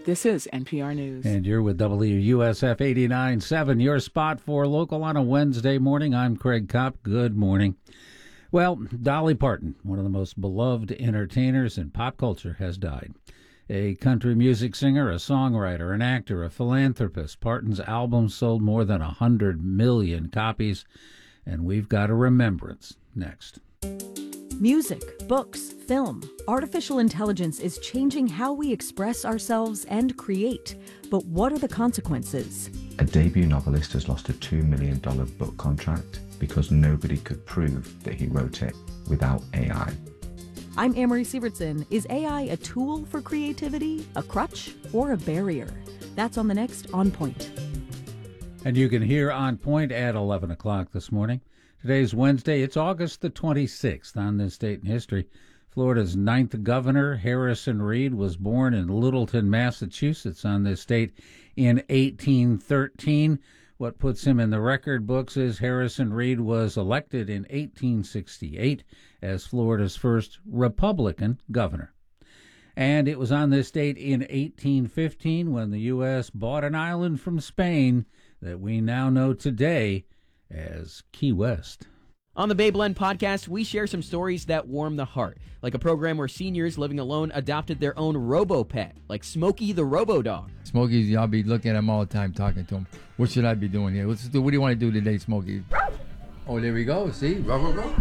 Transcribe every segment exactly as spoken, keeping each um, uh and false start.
This is N P R News. And you're with W U S F eighty-nine point seven, your spot for local on a Wednesday morning. I'm Craig Kopp. Good morning. Well, Dolly Parton, one of the most beloved entertainers in pop culture, has died. A country music singer, a songwriter, an actor, a philanthropist, Parton's album sold more than one hundred million copies, and we've got a remembrance next. Music, books, film. Artificial intelligence is changing how we express ourselves and create. But what are the consequences? A debut novelist has lost a two million dollars book contract because nobody could prove that he wrote it without A I. I'm Amory Sievertson. Is A I a tool for creativity, a crutch, or a barrier? That's on the next On Point. And you can hear On Point at eleven o'clock this morning. Today's Wednesday. It's August the twenty-sixth. On this date in history, Florida's ninth governor, Harrison Reed, was born in Littleton, Massachusetts on this date in eighteen thirteen. What puts him in the record books is Harrison Reed was elected in eighteen sixty-eight as Florida's first Republican governor. And it was on this date in eighteen fifteen when the U S bought an island from Spain that we now know today as Key West. On the Bay Blend podcast, we share some stories that warm the heart, like a program where seniors living alone adopted their own robo-pet, like Smokey the Robo-Dog. Smokey, y'all be looking at him all the time, talking to him. What should I be doing here? Let's do, what do you want to do today, Smokey? Oh, there we go. See? Row, row, row.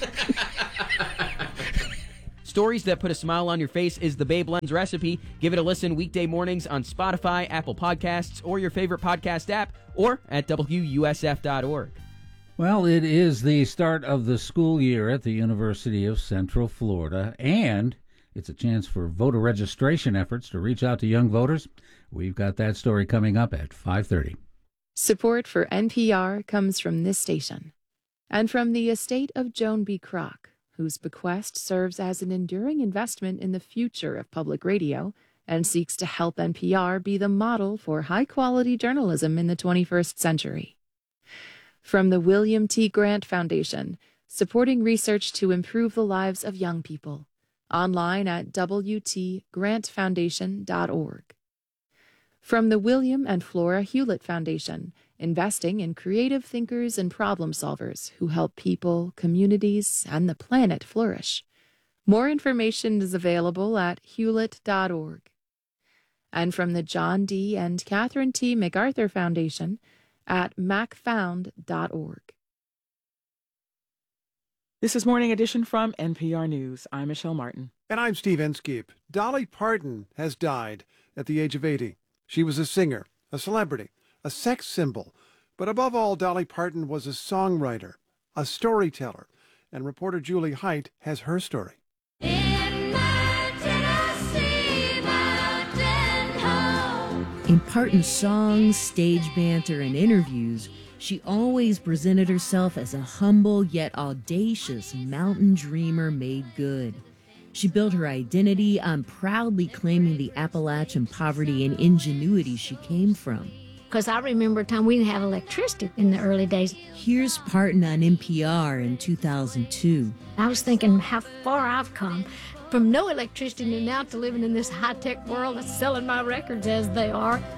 Stories that put a smile on your face is the Bay Blends recipe. Give it a listen weekday mornings on Spotify, Apple Podcasts, or your favorite podcast app, or at W U S F dot org. Well, it is the start of the school year at the University of Central Florida, and it's a chance for voter registration efforts to reach out to young voters. We've got that story coming up at five thirty. Support for N P R comes from this station and from the estate of Joan B. Kroc, whose bequest serves as an enduring investment in the future of public radio and seeks to help N P R be the model for high-quality journalism in the twenty-first century. From the William T. Grant Foundation, supporting research to improve the lives of young people. Online at W T grant foundation dot org. From the William and Flora Hewlett Foundation, investing in creative thinkers and problem solvers who help people, communities, and the planet flourish. More information is available at hewlett dot org. And from the John D. and Catherine T. MacArthur Foundation at mac found dot org. This is Morning Edition from N P R News. I'm Michelle Martin. And I'm Steve Inskeep. Dolly Parton has died at the age of eighty. She was a singer, a celebrity, a sex symbol. But above all, Dolly Parton was a songwriter, a storyteller. And reporter Julie Height has her story. In my Tennessee mountain home. In Parton's songs, stage banter, and interviews, she always presented herself as a humble yet audacious mountain dreamer made good. She built her identity on proudly claiming the Appalachian poverty and ingenuity she came from. Because I remember a time we didn't have electricity in the early days. Here's Parton on N P R in two thousand two. I was thinking how far I've come from no electricity to now to living in this high-tech world that's selling my records as they are.